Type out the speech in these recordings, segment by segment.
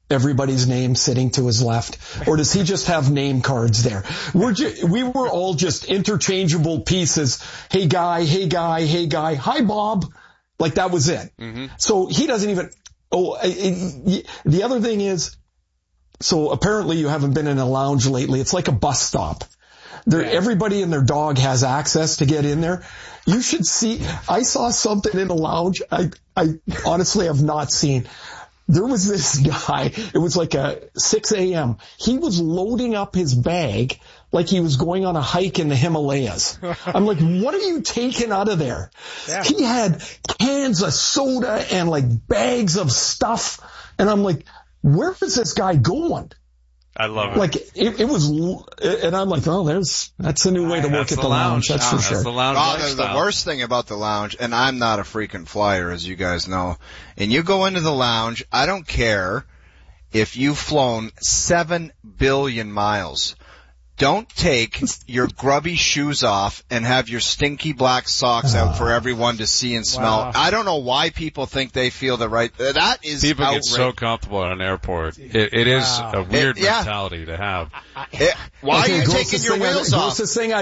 everybody's name sitting to his left? Or does he just have name cards there? We were all just interchangeable pieces. Hey guy, hey guy, hey guy. Hi Bob. Like that was it. Mm-hmm. So he doesn't even, the other thing is, so apparently you haven't been in a lounge lately. It's like a bus stop. Everybody and their dog has access to get in there. You should see, I saw something in a lounge I honestly have not seen. There was this guy, it was like 6 a.m. He was loading up his bag like he was going on a hike in the Himalayas. I'm like, what are you taking out of there? Yeah. He had cans of soda and like bags of stuff. And I'm like, where is this guy going? I love it. Like, it was, and I'm like, oh, that's a new way to work at the lounge. That's for sure. The worst thing about the lounge, and I'm not a frequent flyer, as you guys know, and you go into the lounge, I don't care if you've flown 7 billion miles. Don't take your grubby shoes off and have your stinky black socks out for everyone to see and smell. Wow. I don't know why people think they feel the right. That is people outrageous. Get so comfortable at an airport. It is a weird mentality to have. Why are you taking your wheels off?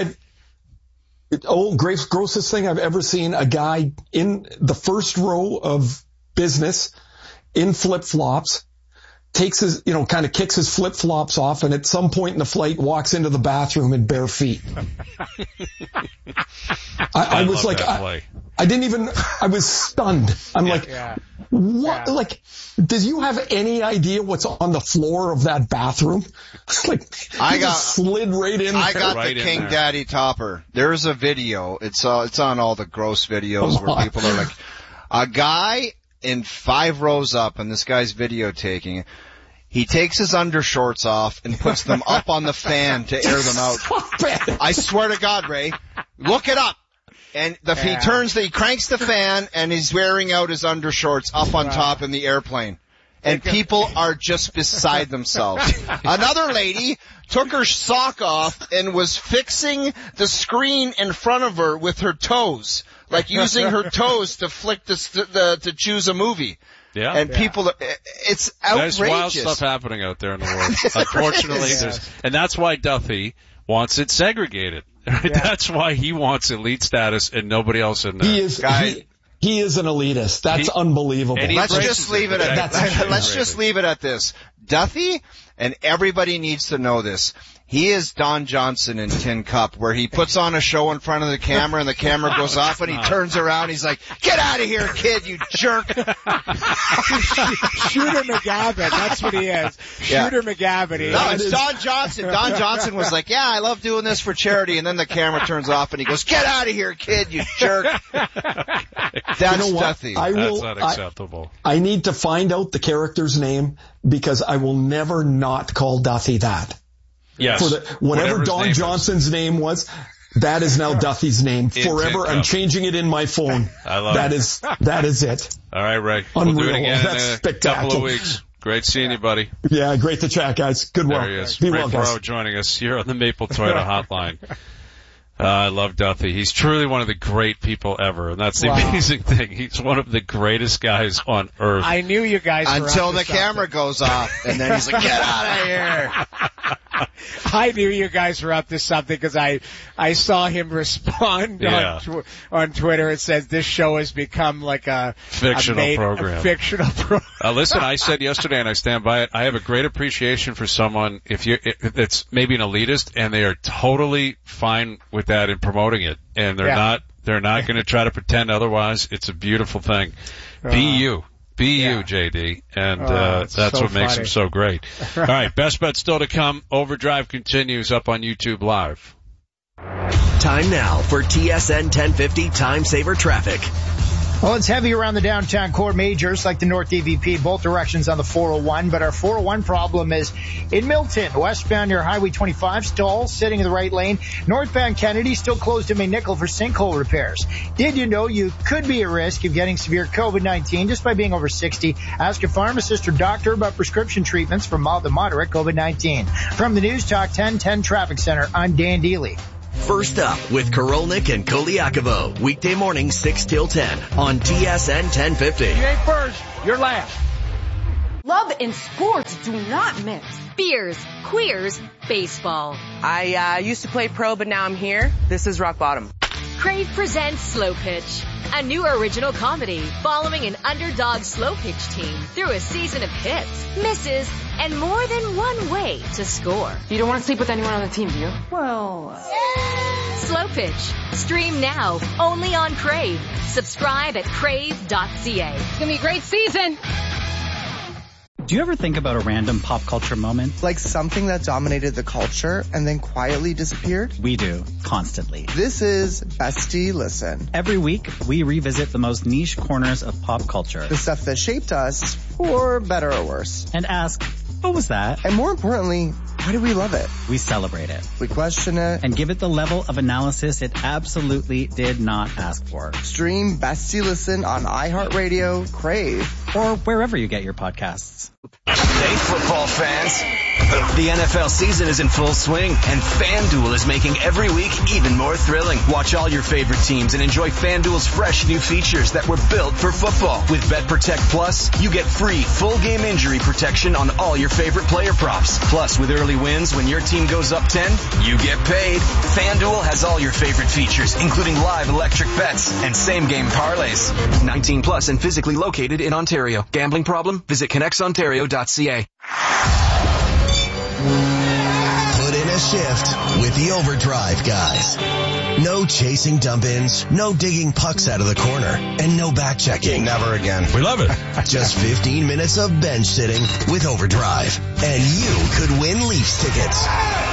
Grossest thing I've ever seen, a guy in the first row of business in flip-flops. Takes his, kind of kicks his flip-flops off, and at some point in the flight walks into the bathroom in bare feet. I was like, I was stunned. I'm like, what? Yeah. Like, does you have any idea what's on the floor of that bathroom? Like, slid right in. I got the King Daddy topper. There's a video. It's on all the gross videos where people are like, a guy in 5 rows up, and this guy's videotaking. He takes his undershorts off and puts them up on the fan to air them out. I swear to God, Ray, look it up. And he cranks the fan, and he's wearing out his undershorts up on top in the airplane. And people are just beside themselves. Another lady took her sock off and was fixing the screen in front of her with her toes, like using her toes to flick to choose a movie. Yeah. And people, it's outrageous. There's wild stuff happening out there in the world. Unfortunately, and that's why Duffy wants it segregated. Right? Yeah. That's why he wants elite status and nobody else in there. He is an elitist. That's unbelievable. Let's just leave it at this. Duffy, and everybody needs to know this. He is Don Johnson in Tin Cup, where he puts on a show in front of the camera and the camera goes off and he turns around. He's like, "Get out of here, kid, you jerk." Shooter McGavin. That's what he is. Shooter McGavin. No, it's Don Johnson. Don Johnson was like, "Yeah, I love doing this for charity." And then the camera turns off and he goes, "Get out of here, kid, you jerk." That's Duffy. That's unacceptable. I need to find out the character's name because I will never not call Duffy that. Yes. For whatever Don Johnson's name was, that is now Duffy's name forever. I'm changing it in my phone. I love it. That is it. All right, Ray. Unreal. We'll do it again That's in a couple of weeks. Great seeing you, buddy. Yeah, great to chat, guys. Good work. There he is. Be Ray well, guys. Ferraro joining us here on the Maple Toyota Hotline. I love Duffy. He's truly one of the great people ever, and that's the amazing thing. He's one of the greatest guys on earth. I knew you guys were until the camera goes off, and then he's like, "Get out of here." I knew you guys were up to something because I saw him respond on Twitter. It says this show has become like a fictional program. Listen, I said yesterday, and I stand by it. I have a great appreciation for someone it's maybe an elitist, and they are totally fine with that in promoting it, and they're not going to try to pretend otherwise. It's a beautiful thing. Be you, JD, and that's so what makes him so great. All right, best bet still to come. Overdrive continues up on YouTube Live. Time now for TSN 1050 Time Saver Traffic. Well, it's heavy around the downtown core majors like the North DVP, both directions on the 401. But our 401 problem is in Milton, westbound near Highway 25, stall sitting in the right lane. Northbound Kennedy still closed in McNichol for sinkhole repairs. Did you know you could be at risk of getting severe COVID-19 just by being over 60? Ask a pharmacist or doctor about prescription treatments for mild to moderate COVID-19. From the News Talk 1010 Traffic Center, I'm Dan Deely. First up with Korolnik and Koliakovo. Weekday morning 6 till 10 on TSN 1050. You ain't first, you're last. Love and sports do not mix. Beers, queers, baseball. I used to play pro, but now I'm here. This is rock bottom. Crave presents Slow Pitch, a new original comedy following an underdog slow pitch team through a season of hits, misses, and more than one way to score. You don't want to sleep with anyone on the team, do you? Well, Slow Pitch. Stream now, only on Crave. Subscribe at crave.ca. It's gonna be a great season. Do you ever think about a random pop culture moment? Like something that dominated the culture and then quietly disappeared? We do, constantly. This is Bestie Listen. Every week, we revisit the most niche corners of pop culture. The stuff that shaped us, for better or worse. And ask, what was that? And more importantly, why do we love it? We celebrate it. We question it. And give it the level of analysis it absolutely did not ask for. Stream Bestie Listen on iHeartRadio, Crave, or wherever you get your podcasts. Hey, football fans. The NFL season is in full swing, and FanDuel is making every week even more thrilling. Watch all your favorite teams and enjoy FanDuel's fresh new features that were built for football. With BetProtect Plus, you get free full game injury protection on all your favorite player props. Plus, with early wins when your team goes up 10, you get paid. FanDuel has all your favorite features, including live electric bets and same-game parlays. 19 plus and physically located in Ontario. Gambling problem? Visit connectsontario.ca. Put in a shift with the Overdrive guys. No chasing dump-ins, no digging pucks out of the corner, and no back-checking. Never again. We love it. Just 15 minutes of bench sitting with Overdrive, and you could win Leafs tickets.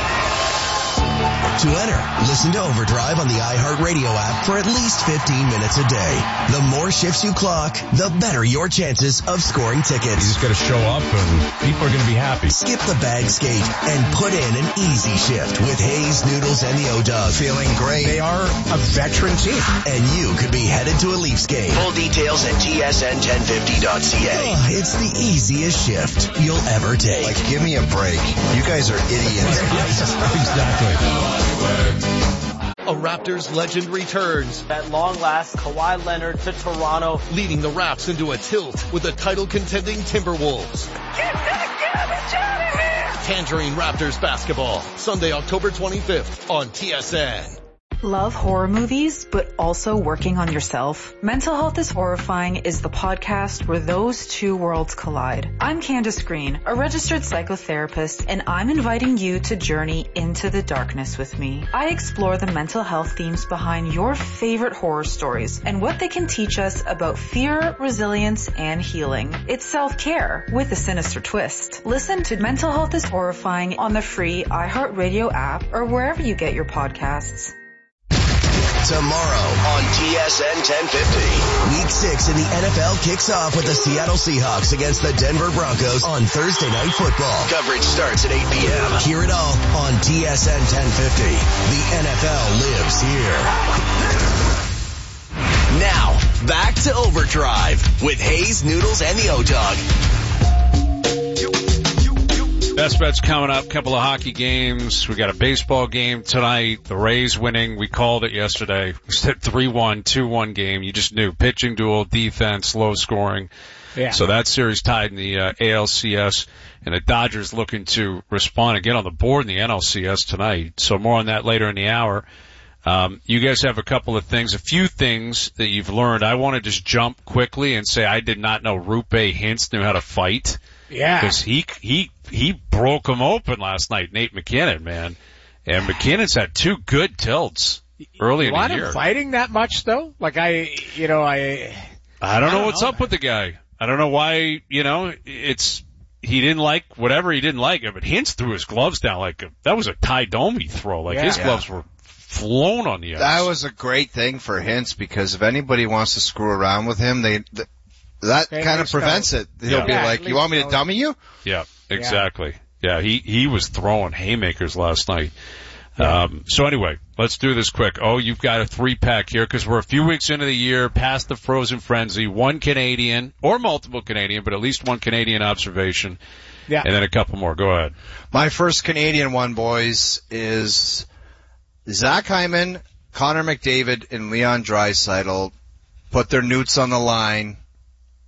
To enter, listen to Overdrive on the iHeartRadio app for at least 15 minutes a day. The more shifts you clock, the better your chances of scoring tickets. You just got to show up and people are going to be happy. Skip the bag skate and put in an easy shift with Hayes, Noodles, and the O-Dog. Feeling great. They are a veteran team. And you could be headed to a Leafs game. Full details at tsn1050.ca. Oh, it's the easiest shift you'll ever take. Like, give me a break. You guys are idiots. Exactly. A Raptors legend returns. At long last, Kawhi Leonard to Toronto, leading the Raps into a tilt with the title-contending Timberwolves. Get that garbage out of here! Tangerine Raptors basketball, Sunday, October 25th on TSN. Love horror movies, but also working on yourself? Mental Health is Horrifying is the podcast where those two worlds collide. I'm Candace Green, a registered psychotherapist, and I'm inviting you to journey into the darkness with me. I explore the mental health themes behind your favorite horror stories and what they can teach us about fear, resilience, and healing. It's self-care with a sinister twist. Listen to Mental Health is Horrifying on the free iHeartRadio app or wherever you get your podcasts. Tomorrow on TSN 1050. Week 6 in the NFL kicks off with the Seattle Seahawks against the Denver Broncos on Thursday Night Football. Coverage starts at 8 p.m. Hear it all on TSN 1050. The NFL lives here. Now, back to Overdrive with Hayes, Noodles, and the O-Dog. Best bets coming up. Couple of hockey games. We got a baseball game tonight. The Rays winning. We called it yesterday. We said 3-1, 2-1 game. You just knew. Pitching duel, defense, low scoring. Yeah. So that series tied in the ALCS. And the Dodgers looking to respond and get on the board in the NLCS tonight. So more on that later in the hour. You guys have a couple of things, a few things that you've learned. I want to just jump quickly and say I did not know Rupe Hintz knew how to fight. Yeah. Because he broke him open last night, Nate McKinnon, man. And McKinnon's had two good tilts early in the year. You want him fighting that much, though? Like, I don't know what's up with the guy. I don't know why, he didn't like whatever he didn't like. But Hintz threw his gloves down that was a Ty Domi throw. His gloves were flown on the ice. That was a great thing for Hintz because if anybody wants to screw around with him, that kind of prevents it. He'll be like, you want me to dummy you? Yeah, exactly. Yeah, he was throwing haymakers last night. Yeah. So anyway, let's do this quick. Oh, you've got a 3-pack here because we're a few weeks into the year, past the frozen frenzy. One Canadian or multiple Canadian, but at least one Canadian observation. Yeah. And then a couple more. Go ahead. My first Canadian one, boys, is Zach Hyman, Connor McDavid, and Leon Draisaitl put their newts on the line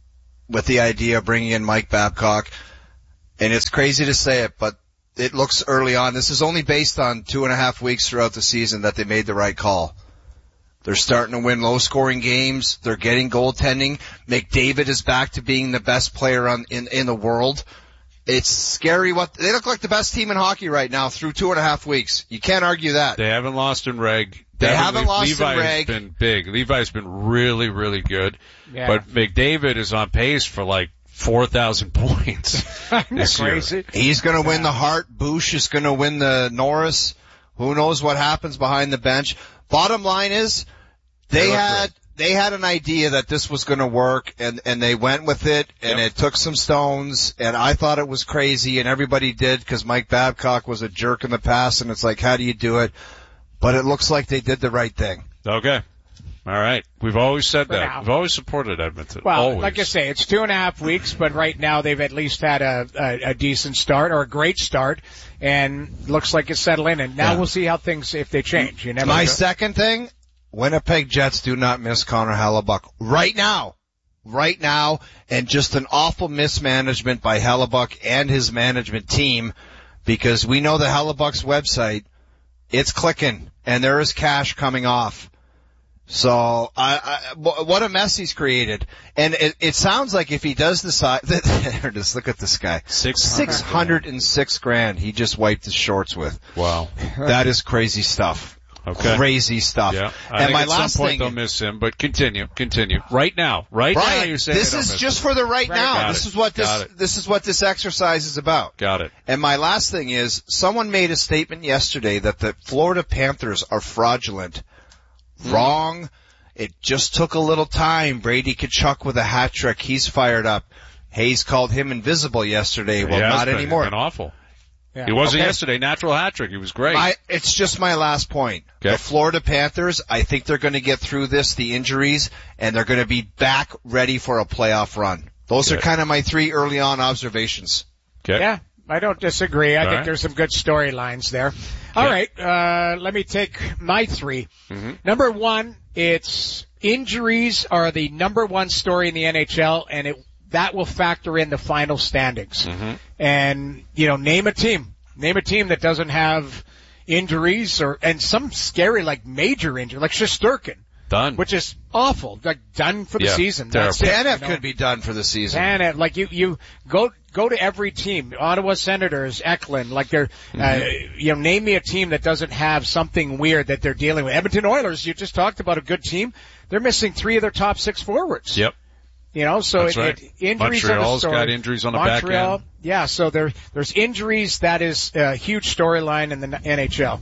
with the idea of bringing in Mike Babcock. And it's crazy to say it, but it looks early on. This is only based on 2.5 weeks throughout the season that they made the right call. They're starting to win low-scoring games. They're getting goaltending. McDavid is back to being the best player in the world. It's scary they look like the best team in hockey right now through 2.5 weeks. You can't argue that. They haven't lost in reg. Levi has been big. Levi's been really, really good. Yeah. But McDavid is on pace for like 4,000 points this crazy. year. He's going to win the Hart. Bush is going to win the Norris. Who knows what happens behind the bench? Bottom line is, they had an idea that this was going to work, and they went with it, and it took some stones, and I thought it was crazy, and everybody did, because Mike Babcock was a jerk in the past, and it's like, how do you do it? But it looks like they did the right thing. Okay. All right. We've always said that. Now. We've always supported Edmonton. Well, always. Like I say, it's 2.5 weeks, but right now they've at least had a decent start or a great start, and looks like it's settling. And now we'll see how things, if they change. You never know. Second thing, Winnipeg Jets do not miss Connor Hellebuyck right now, and just an awful mismanagement by Hellebuyck and his management team, because we know the Hellebuck's website, it's clicking, and there is cash coming off. So, what a mess he's created. And it sounds like if he does decide, just look at this guy. $606,000 he just wiped his shorts with. Wow. That is crazy stuff. Okay. Crazy stuff. Yeah. And my at last some point thing, they'll miss him, but continue. Right now. Right Brian, now you're saying this is just for the right now. This is what this exercise is about. Got it. And my last thing is, someone made a statement yesterday that the Florida Panthers are fraudulent. Wrong. It just took a little time. Brady Tkachuk with a hat trick. He's fired up. Hayes called him invisible yesterday. Well, not anymore. He's been awful. Yeah. He wasn't yesterday. Natural hat trick. He was great. It's just my last point. Okay. The Florida Panthers, I think they're going to get through the injuries, and they're going to be back ready for a playoff run. Those are kind of my 3 early on observations. Okay. Yeah, I don't disagree. I think there's some good storylines there. All right, let me take my 3. Mm-hmm. Number 1, it's injuries are the number 1 story in the NHL, and that will factor in the final standings. Mm-hmm. And, name a team that doesn't have injuries and some scary, like major injury, like Shesterkin. Done. Which is awful. Like done for the season. That's it. Tanev could be done for the season. Tanev, like you go to every team. Ottawa Senators, Eklund, like they're, name me a team that doesn't have something weird that they're dealing with. Edmonton Oilers, you just talked about a good team. They're missing 3 of their top 6 forwards. Yep. So injuries Montreal's got injuries on the back end. Yeah, so there's injuries. That is a huge storyline in the NHL.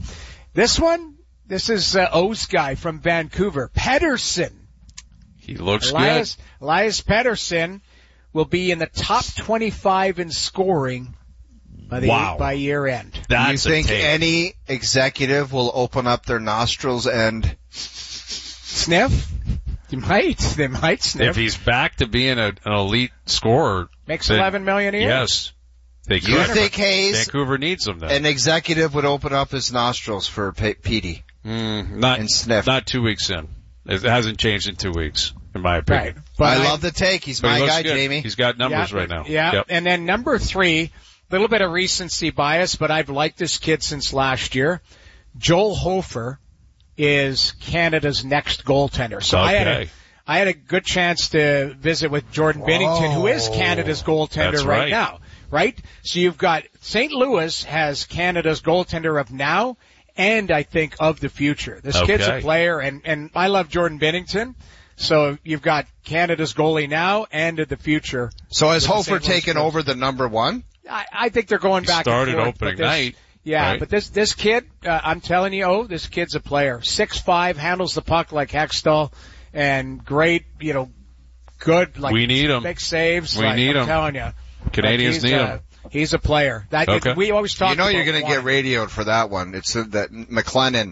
This is O's guy from Vancouver, Pettersson. He looks good. Elias Pettersson will be in the top 25 in scoring by year end. Do you think any executive will open up their nostrils and sniff? They might sniff. If he's back to being an elite scorer, makes $11 million a year. Yes. You think Hayes, Vancouver needs him then. An executive would open up his nostrils for Petey? And sniff. Not 2 weeks in. It hasn't changed in 2 weeks, in my opinion. Right. But I love the take. He's my guy, good. Jamie. He's got numbers right now. Yeah. Yep. And then number 3, a little bit of recency bias, but I've liked this kid since last year. Joel Hofer is Canada's next goaltender. So I had a good chance to visit with Jordan Binnington, who is Canada's goaltender right now. Right? So you've got St. Louis has Canada's goaltender of now and I think of the future. This kid's a player and I love Jordan Binnington. So you've got Canada's goalie now and of the future. So has Hofer taken over the number 1? I think they're going back and forth. Started opening night. Yeah, right? But this kid, I'm telling you, this kid's a player. 6'5", handles the puck like Hextall, and great, good, like we need him. Big saves. We need him. I'm telling you, Canadians need him. He's a player. We always talk. You're going to get radioed for that one. It's that McLennan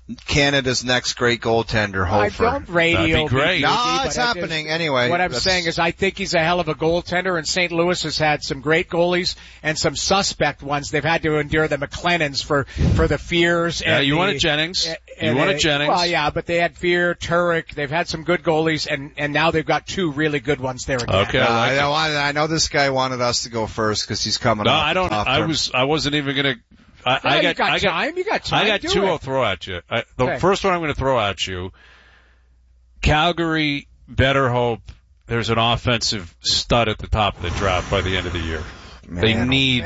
Canada's next great goaltender, Hofer. I don't radio. That'd be great. No, it's happening anyway. What I'm saying is I think he's a hell of a goaltender, and St. Louis has had some great goalies and some suspect ones. They've had to endure the McLennans for the fears. Yeah, and you wanted Jennings. You wanted Jennings. Well, yeah, but they had Fear, Turek. They've had some good goalies, and now they've got two really good ones there again. Okay, I know this guy wanted us to go first because he's coming up. No, I don't. I wasn't even going to. You got time. I got two I'll throw at you. The first one I'm going to throw at you, Calgary better hope there's an offensive stud at the top of the draft by the end of the year. They need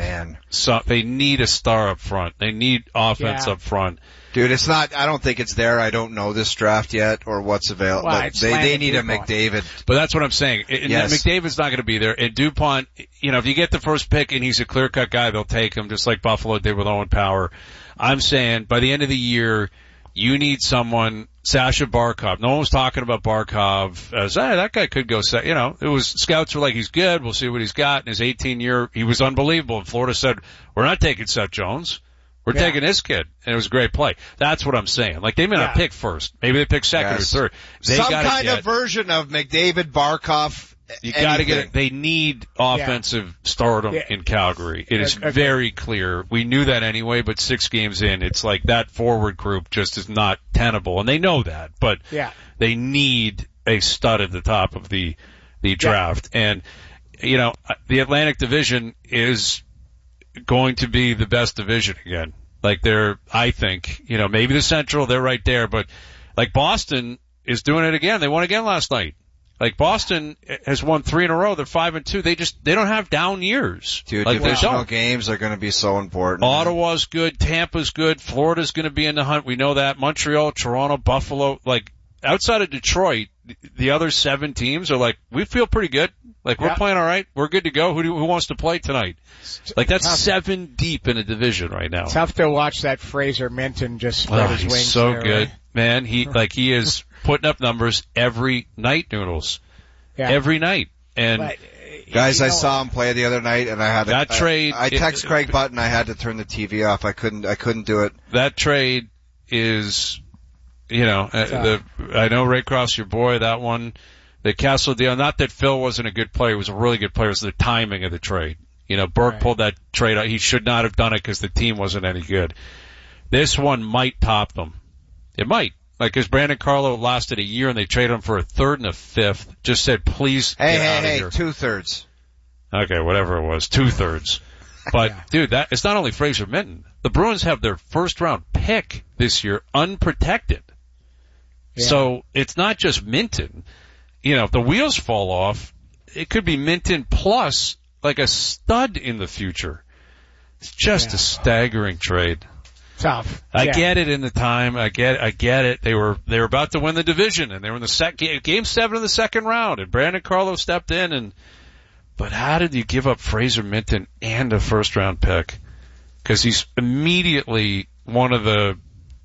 a star up front. They need offense up front. Dude, it's not, I don't think it's there. I don't know this draft yet or what's available. Well, but they need a McDavid. But that's what I'm saying. Yes. McDavid's not going to be there. And DuPont, if you get the first pick and he's a clear-cut guy, they'll take him just like Buffalo did with Owen Power. I'm saying by the end of the year, you need someone, Sasha Barkov. No one was talking about Barkov as, that guy could go, it was, scouts were like, he's good. We'll see what he's got. In his 18-year, he was unbelievable. And Florida said, we're not taking Seth Jones. We're taking this kid, and it was a great play. That's what I'm saying. Like, they may not pick first. Maybe they pick second or third. Some kind of version of McDavid, Barkov. You gotta get it. They need offensive stardom in Calgary. It is very clear. We knew that anyway, but 6 games in, it's like that forward group just is not tenable, and they know that, but they need a stud at the top of the draft. And, the Atlantic Division is going to be the best division again. Like I think, maybe the Central, they're right there, but like Boston is doing it again. They won again last night. Like Boston has won 3 in a row. They're 5-2. They don't have down years. Dude, like divisional games are going to be so important. Ottawa's good. Tampa's good. Florida's going to be in the hunt. We know that. Montreal, Toronto, Buffalo, like outside of Detroit, the other 7 teams are like, we feel pretty good. Like, we're playing all right. We're good to go. Who wants to play tonight? Like, that's 7 deep in a division right now. Tough to watch that Fraser Minton just spread his wings. He's so there, good. Right? Man, he is putting up numbers every night, Noodles. Yeah. Every night. And guys, I saw him play the other night, and I had that trade. I texted Craig Button. I had to turn the TV off. I couldn't do it. That trade is, I know Ray Cross, your boy, that one. The Castle deal, not that Phil wasn't a good player, he was a really good player, it was the timing of the trade. Burke pulled that trade out. He should not have done it because the team wasn't any good. This one might top them. It might. Like, because Brandon Carlo lasted a year and they traded him for a 3rd and a 5th. Just said, please get out of here. 2/3. Okay, whatever it was, 2/3. But, dude, it's not only Fraser Minton. The Bruins have their 1st round pick this year unprotected. Yeah. So, it's not just Minton. If the wheels fall off, it could be Minton plus like a stud in the future. It's just a staggering trade. Tough. I get it in the time. I get it. They were about to win the division, and they were in the game 7 of the 2nd round, and Brandon Carlo stepped in. But how did you give up Fraser Minton and a 1st round pick? Because he's immediately one of the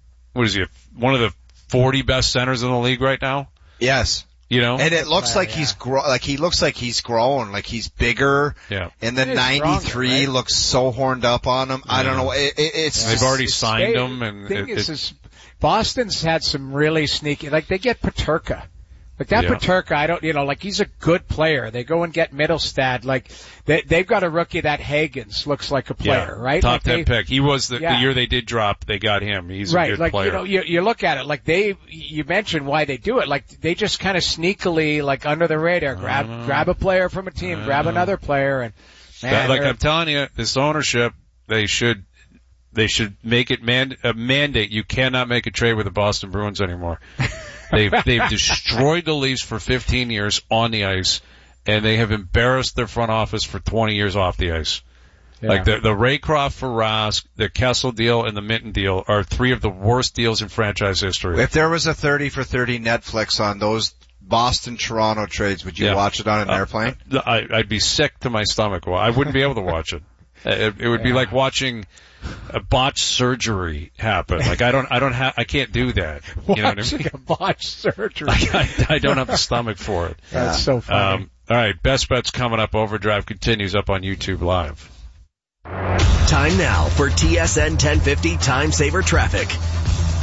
40 best centers in the league right now. Yes. And it looks like he looks like he's grown, like he's bigger. Yeah. And the 93 stronger, right? Looks so horned up on him. Yeah. I don't know. It's they've already signed him, and the thing is Boston's had some really sneaky. Like they get Peterka. Like that Peterka, he's a good player. They go and get Middlestad. Like they've got a rookie, that Hagens looks like a player, right? Top 10 pick. He was the year they did drop. They got him. He's a good player. You look at it like you mentioned why they do it. Like they just kind of sneakily, like under the radar, grab a player from a team, grab another player, and I'm telling you, this ownership, they should make it a mandate. You cannot make a trade with the Boston Bruins anymore. They've destroyed the Leafs for 15 years on the ice, and they have embarrassed their front office for 20 years off the ice. Yeah. Like the Raycroft for Rask, the Kessel deal, and the Minton deal are 3 of the worst deals in franchise history. If there was a 30 for 30 Netflix on those Boston-Toronto trades, would you watch it on an airplane? I'd be sick to my stomach. Well, I wouldn't be able to watch it. It would be like watching a botched surgery happen. Like I can't do that. You know what I mean? A botched surgery. I don't have the stomach for it. That's so funny. All right, Best Bets coming up. Overdrive continues up on YouTube Live. Time now for TSN 1050 Time Saver Traffic.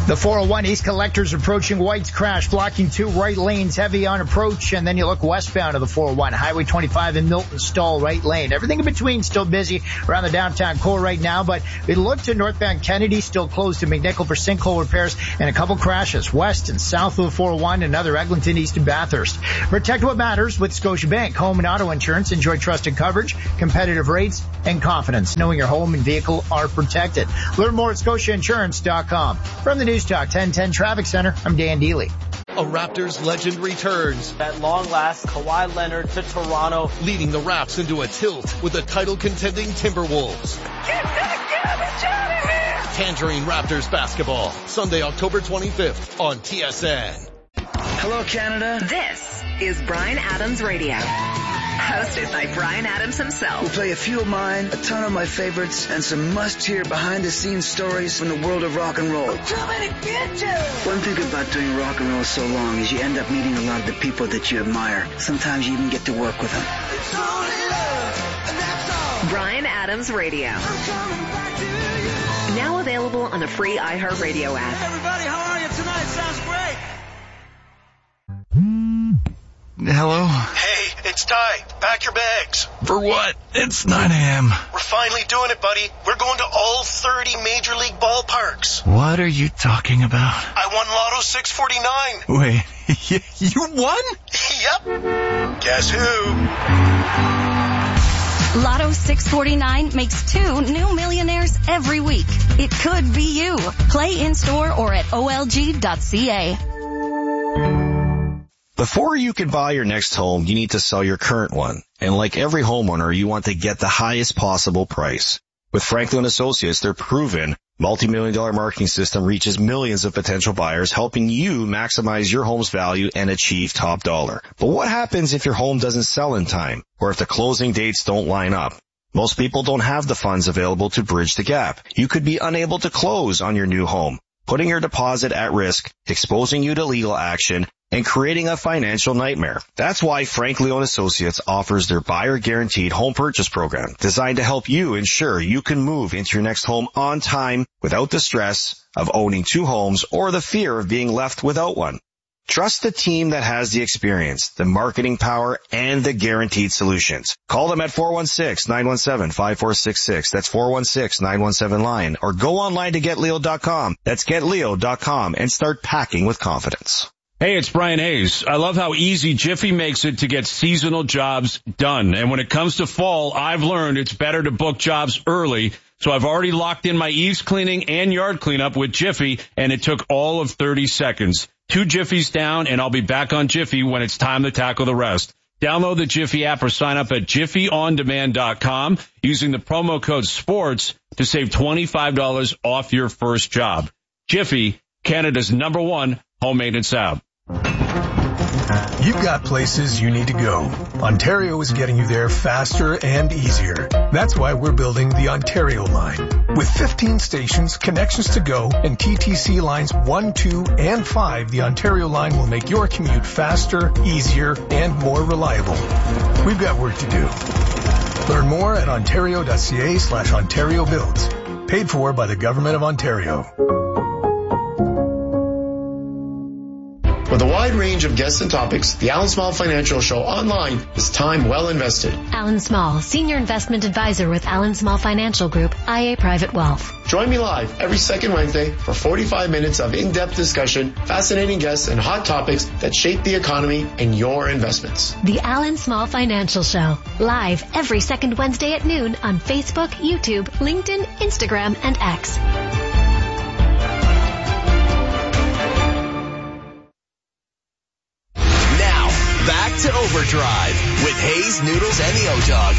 The 401 East Collectors approaching White's Crash, blocking 2 right lanes, heavy on approach, and then you look westbound of the 401, Highway 25 in Milton Stall, right lane. Everything in between still busy around the downtown core right now, but we look to northbound Kennedy, still closed to McNichol for sinkhole repairs, and a couple crashes west and south of the 401, another Eglinton east of Bathurst. Protect what matters with Scotiabank. Home and auto insurance. Enjoy trusted coverage, competitive rates, and confidence, knowing your home and vehicle are protected. Learn more at scotiainsurance.com. From the News Talk 1010 Traffic Center, I'm Dan Dealey. A Raptors legend returns. At long last, Kawhi Leonard to Toronto. Leading the Raps into a tilt with the title-contending Timberwolves. Get that garbage out of here! Tangerine Raptors basketball, Sunday, October 25th on TSN. Hello, Canada. This is Bryan Adams Radio. Hosted by Bryan Adams himself. We'll play a few of mine, a ton of my favorites, and some must-hear behind-the-scenes stories from the world of rock and roll. I'm coming to get you! One thing about doing rock and roll so long is you end up meeting a lot of the people that you admire. Sometimes you even get to work with them. It's only love, and that's all. Bryan Adams Radio. I'm coming back to you. Now available on the free iHeartRadio app. Hey everybody, how are you tonight? Sounds great. Hello? Hey, it's Ty. Pack your bags. For what? It's 9 a.m. We're finally doing it, buddy. We're going to all 30 Major League ballparks. What are you talking about? I won Lotto 649. Wait, you won? Yep. Guess who? Lotto 649 makes 2 new millionaires every week. It could be you. Play in-store or at olg.ca. Before you can buy your next home, you need to sell your current one. And like every homeowner, you want to get the highest possible price. With Franklin Associates, their proven multi-million-dollar marketing system reaches millions of potential buyers, helping you maximize your home's value and achieve top dollar. But what happens if your home doesn't sell in time, or if the closing dates don't line up? Most people don't have the funds available to bridge the gap. You could be unable to close on your new home, putting your deposit at risk, exposing you to legal action, and creating a financial nightmare. That's why Franklin Associates offers their buyer guaranteed home purchase program, designed to help you ensure you can move into your next home on time without the stress of owning 2 homes or the fear of being left without one. Trust the team that has the experience, the marketing power, and the guaranteed solutions. Call them at 416-917-5466. That's 416-917-LION. Or go online to GetLeo.com. That's GetLeo.com and start packing with confidence. Hey, it's Brian Hayes. I love how easy Jiffy makes it to get seasonal jobs done. And when it comes to fall, I've learned it's better to book jobs early. So I've already locked in my eaves cleaning and yard cleanup with Jiffy, and it took all of 30 seconds. 2 Jiffies down, and I'll be back on Jiffy when it's time to tackle the rest. Download the Jiffy app or sign up at JiffyOnDemand.com using the promo code SPORTS to save $25 off your first job. Jiffy, Canada's #1 home maintenance app. You've got places you need to go. Ontario is getting you there faster and easier. That's why we're building the Ontario line. With 15 stations, connections to go, and TTC lines 1, 2, and 5, the Ontario line will make your commute faster, easier, and more reliable. We've got work to do. Learn more at ontario.ca/Ontario Builds. Paid for by the Government of Ontario. With a wide range of guests and topics, the Alan Small Financial Show online is time well invested. Alan Small, Senior Investment Advisor with Alan Small Financial Group, IA Private Wealth. Join me live every second Wednesday for 45 minutes of in-depth discussion, fascinating guests, and hot topics that shape the economy and your investments. The Alan Small Financial Show, live every second Wednesday at noon on Facebook, YouTube, LinkedIn, Instagram, and X. Back to Overdrive with Hayes, Noodles, and the O-Dog.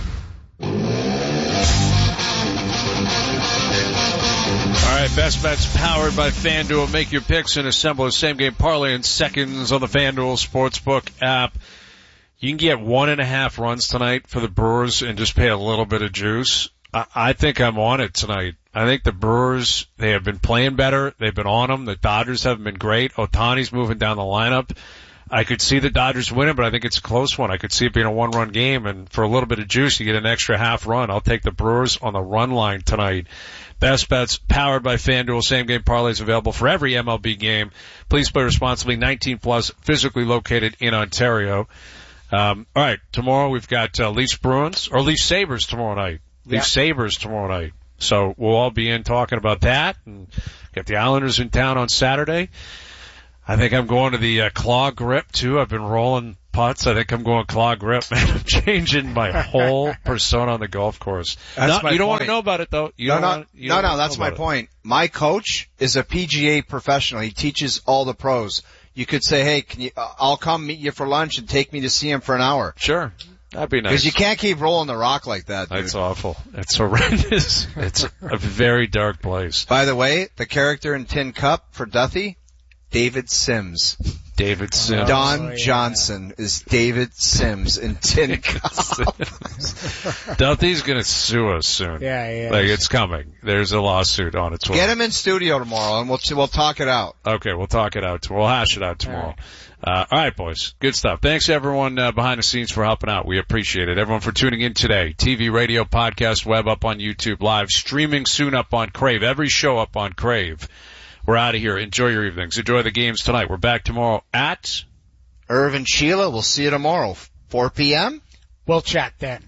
All right, Best Bets powered by FanDuel. Make your picks and assemble a same-game parlay in seconds on the FanDuel Sportsbook app. You can get 1.5 runs tonight for the Brewers and just pay a little bit of juice. I think I'm on it tonight. I think the Brewers, they have been playing better. They've been on them. The Dodgers haven't been great. Ohtani's moving down the lineup. I could see the Dodgers winning, but I think it's a close one. I could see it being a 1-run game, and for a little bit of juice, you get an extra half run. I'll take the Brewers on the run line tonight. Best Bets powered by FanDuel. Same game parlays available for every MLB game. Please play responsibly. 18 plus, physically located in Ontario. All right, tomorrow we've got Leafs Sabres tomorrow night. Leafs Sabres tomorrow night. So we'll all be in talking about that, and got the Islanders in town on Saturday. I think I'm going to the claw grip too. I've been rolling putts. I think I'm going claw grip. Man, I'm changing my whole persona on the golf course. You don't want to know about it though. No, that's my point. My coach is a PGA professional. He teaches all the pros. You could say, hey, I'll come meet you for lunch and take me to see him for an hour. Sure. That'd be nice. Because you can't keep rolling the rock like that, dude. That's awful. It's horrendous. It's a very dark place. By the way, the character in Tin Cup for Duthie, David Sims. David Sims. Don Johnson is David Sims in Tin Cup. Duthie's gonna sue us soon. Yeah, yeah. Like, it's coming. There's a lawsuit on its way. Get him in studio tomorrow and we'll talk it out. Okay, we'll talk it out. We'll hash it out tomorrow. All right, boys. Good stuff. Thanks everyone behind the scenes for helping out. We appreciate it. Everyone for tuning in today. TV, radio, podcast, web up on YouTube, live streaming soon up on Crave. Every show up on Crave. We're out of here. Enjoy your evenings. Enjoy the games tonight. We're back tomorrow at Irvin Sheila. We'll see you tomorrow, 4 p.m. We'll chat then.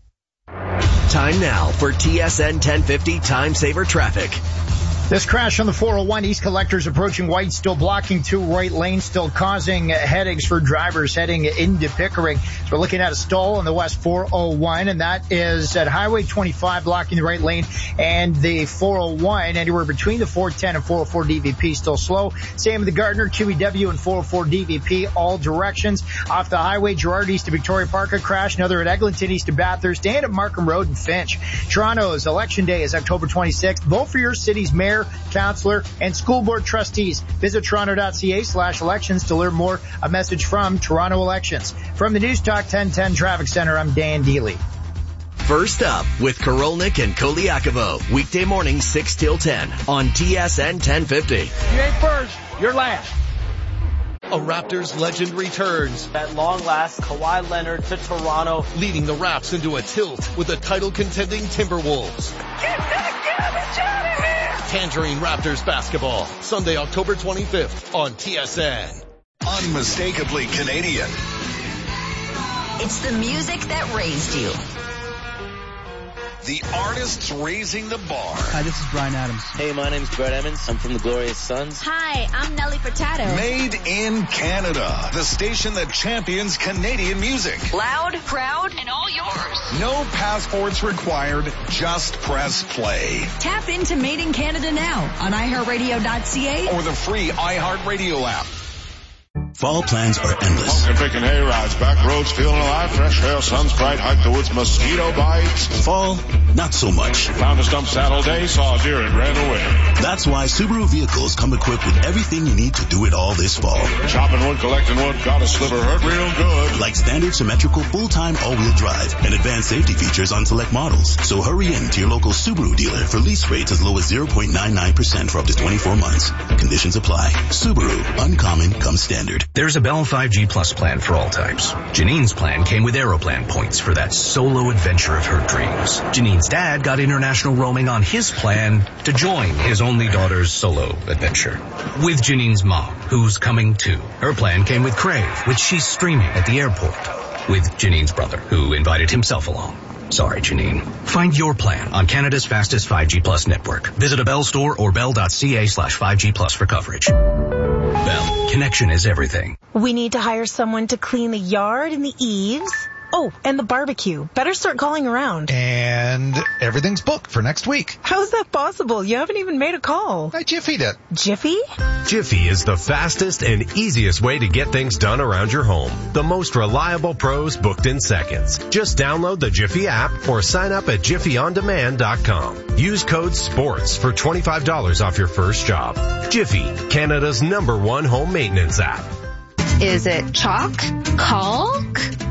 Time now for TSN 1050 Time Saver Traffic. This crash on the 401 East Collectors approaching White, still blocking 2 right lanes, still causing headaches for drivers heading into Pickering. So we're looking at a stall on the West 401, and that is at Highway 25 blocking the right lane, and the 401 anywhere between the 410 and 404 DVP still slow. Same with the Gardner, QEW, and 404 DVP, all directions. Off the highway, Gerrard east of Victoria Park, a crash. Another at Eglinton east of Bathurst, and at Markham Road and Finch. Toronto's election day is October 26th. Vote for your city's mayor, councillor, and school board trustees. Visit toronto.ca/elections to learn more. A message from Toronto Elections. From the News Talk 1010 Traffic Center, I'm Dan Deely. First up with Korolnik and Koliakovo. Weekday morning 6 till 10 on TSN 1050. You ain't first, you're last. A Raptors legend returns. At long last, Kawhi Leonard to Toronto, leading the Raps into a tilt with the title-contending Timberwolves. Get that garbage out of here! Tangerine Raptors basketball, Sunday, October 25th on TSN. Unmistakably Canadian. It's the music that raised you. The artists raising the bar. Hi, this is Bryan Adams. Hey, my name's Brett Emmons. I'm from the Glorious Sons. Hi, I'm Nelly Furtado. Made in Canada. The station that champions Canadian music. Loud, proud, and all yours. No passports required. Just press play. Tap into Made in Canada now on iHeartRadio.ca or the free iHeartRadio app. Fall plans are endless. Pumpkin picking hay rides, back roads feeling alive, fresh air, sun's bright, hike the woods, mosquito bites. Fall, not so much. Found a stump saddle day, saw a deer and ran away. That's why Subaru vehicles come equipped with everything you need to do it all this fall. Chopping wood, collecting wood, got a sliver, hurt real good. Like standard symmetrical full-time all-wheel drive and advanced safety features on select models. So hurry in to your local Subaru dealer for lease rates as low as 0.99% for up to 24 months. Conditions apply. Subaru, uncommon comes standard. There's a Bell 5G Plus plan for all types. Janine's plan came with Aeroplan points for that solo adventure of her dreams. Janine's dad got international roaming on his plan to join his only daughter's solo adventure. With Janine's mom, who's coming too. Her plan came with Crave, which she's streaming at the airport. With Janine's brother, who invited himself along. Sorry, Janine. Find your plan on Canada's fastest 5G Plus network. Visit a Bell store or bell.ca/5G Plus for coverage. Bell, connection is everything. We need to hire someone to clean the yard and the eaves. Oh, and the barbecue. Better start calling around. And everything's booked for next week. How's that possible? You haven't even made a call. I Jiffy'd it. Jiffy? Jiffy is the fastest and easiest way to get things done around your home. The most reliable pros booked in seconds. Just download the Jiffy app or sign up at jiffyondemand.com. Use code SPORTS for $25 off your first job. Jiffy, Canada's #1 home maintenance app. Is it chalk? Caulk?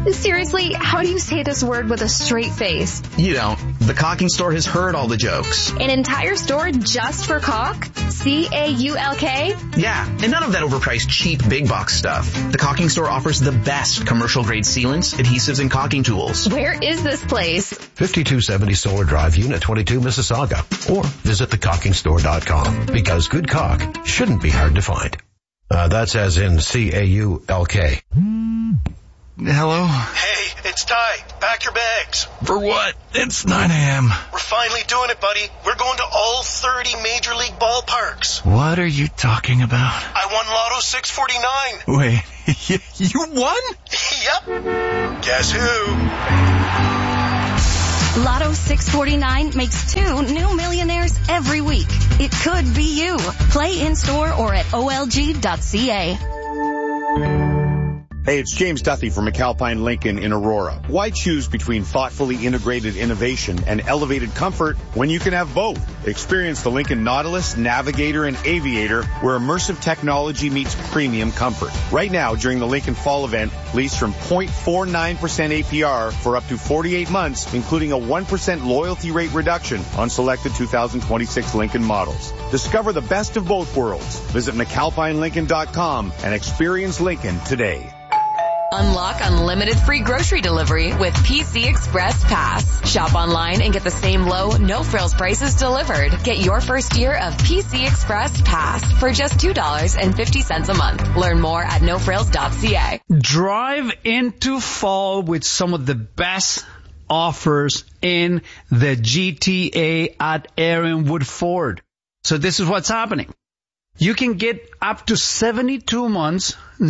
Seriously, how do you say this word with a straight face? You don't. The Caulking Store has heard all the jokes. An entire store just for caulk? C-A-U-L-K? Yeah, and none of that overpriced cheap big box stuff. The Caulking Store offers the best commercial grade sealants, adhesives, and caulking tools. Where is this place? 5270 Solar Drive, Unit 22, Mississauga. Or visit thecaulkingstore.com, because good caulk shouldn't be hard to find. That's as in C-A-U-L-K. Hello? Hey, it's Ty. Pack your bags. For what? It's 9 a.m. We're finally doing it, buddy. We're going to all 30 Major League ballparks. What are you talking about? I won Lotto 649. Wait, you won? Yep. Guess who? Lotto 649 makes 2 new millionaires every week. It could be you. Play in-store or at olg.ca. Hey, it's James Duthie from McAlpine Lincoln in Aurora. Why choose between thoughtfully integrated innovation and elevated comfort when you can have both? Experience the Lincoln Nautilus, Navigator, and Aviator, where immersive technology meets premium comfort. Right now, during the Lincoln Fall event, lease from 0.49% APR for up to 48 months, including a 1% loyalty rate reduction on selected 2026 Lincoln models. Discover the best of both worlds. Visit McAlpineLincoln.com and experience Lincoln today. Unlock unlimited free grocery delivery with PC Express Pass. Shop online and get the same low, no-frills prices delivered. Get your first year of PC Express Pass for just $2.50 a month. Learn more at nofrills.ca. Drive into fall with some of the best offers in the GTA at Aaronwood Ford. So this is what's happening. You can get up to 72 months,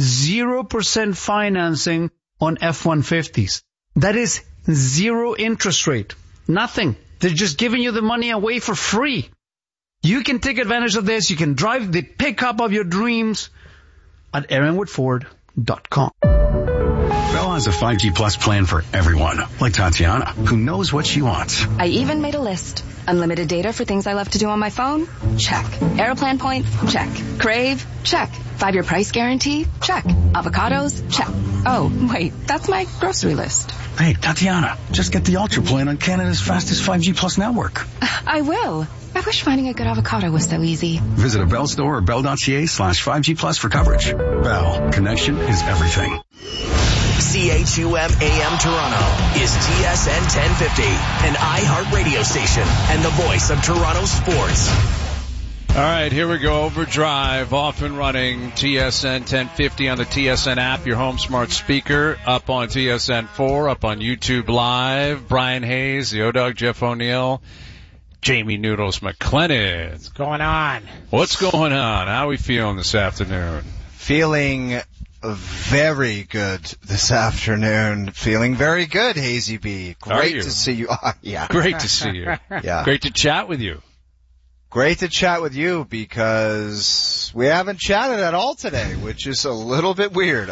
0% financing on F-150s. That is 0 interest rate. Nothing. They're just giving you the money away for free. You can take advantage of this. You can drive the pickup of your dreams at aaronwoodford.com. Bell has a 5G Plus plan for everyone, like Tatiana, who knows what she wants. I even made a list. Unlimited data for things I love to do on my phone? Check. Aeroplan points? Check. Crave? Check. 5-year price guarantee? Check. Avocados? Check. Oh, wait, that's my grocery list. Hey, Tatiana, just get the Ultra plan on Canada's fastest 5G Plus network. I will. I wish finding a good avocado was so easy. Visit a Bell store or bell.ca/5G Plus for coverage. Bell. Connection is everything. CHUM AM Toronto is TSN 1050, an iHeart radio station and the voice of Toronto sports. All right, here we go. Overdrive, off and running. TSN 1050 on the TSN app, your home smart speaker. Up on TSN 4, up on YouTube Live. Brian Hayes, the O-Dog, Jeff O'Neill, Jamie Noodles McLennan. What's going on? What's going on? How are we feeling this afternoon? Feeling very good this afternoon. Feeling very good, Hazy B. Great to see you. Yeah. Great to see you. Yeah. Great to chat with you. Great to chat with you because we haven't chatted at all today, which is a little bit weird.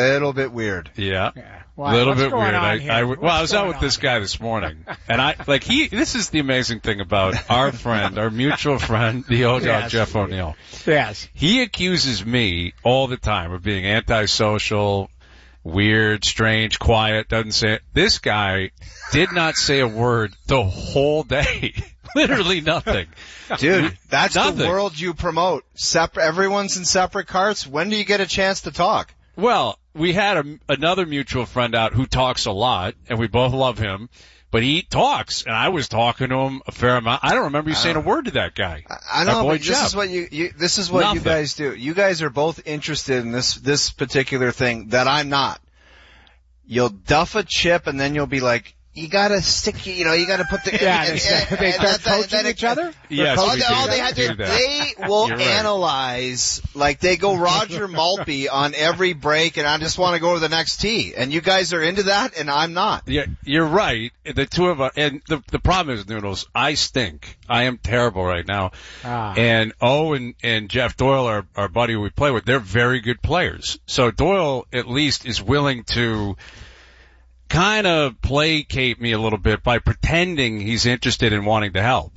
Yeah. Why, a little bit weird. I was out with this guy this morning, and this is the amazing thing about our friend, our mutual friend, the O-Dog, yes. Jeff O'Neill. Yes. He accuses me all the time of being antisocial, weird, strange, quiet, doesn't say it. This guy did not say a word the whole day. Literally nothing. Dude, that's nothing. The world you promote. Everyone's in separate carts. When do you get a chance to talk? Well, we had another mutual friend out who talks a lot, and we both love him, but he talks, and I was talking to him a fair amount. I don't remember you saying a word to that guy. I know, but Jeff. this is what you guys do. You guys are both interested in this particular thing that I'm not. You'll duff a chip, and then you'll be like, you gotta stick, you gotta put the, they start coaching each other? Yes, they will analyze, like they go Roger Maltby on every break, and I just want to go to the next tee. And you guys are into that, and I'm not. Yeah, you're right. The two of us, and the problem is, Noodles, I stink. I am terrible right now. And and Jeff Doyle, our buddy who we play with, they're very good players. So Doyle at least is willing to kind of placate me a little bit by pretending he's interested in wanting to help.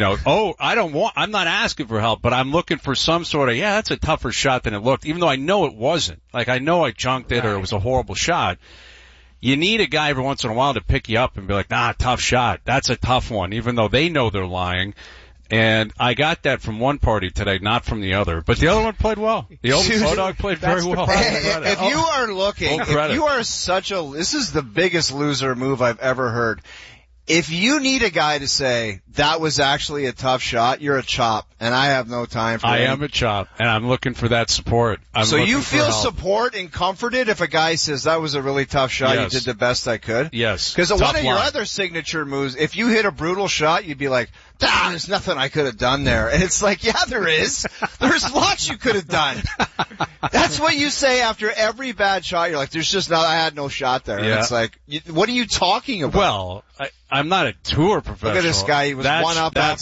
I'm not asking for help, but I'm looking for some sort of, that's a tougher shot than it looked, even though I know it wasn't. Like, I know I chunked it or it was a horrible shot. you need a guy every once in a while to pick you up and be like, nah, tough shot. That's a tough one, even though they know they're lying. And I got that from one party today, not from the other. But the other one played well. The old Bodog played very well. If you are looking, if you are this is the biggest loser move I've ever heard. If you need a guy to say, that was actually a tough shot, you're a chop, and I have no time for I am a chop, and I'm looking for that support. So you feel support and comforted if a guy says, that was a really tough shot, you did the best I could? Yes. Because one of your other signature moves, if you hit a brutal shot, you'd be like, there's nothing I could have done there. And it's like, yeah, there is. There's lots you could have done. That's what you say after every bad shot. You're like, I had no shot there. And it's like, what are you talking about? Well, I'm not a tour professional. Look at this guy. He was one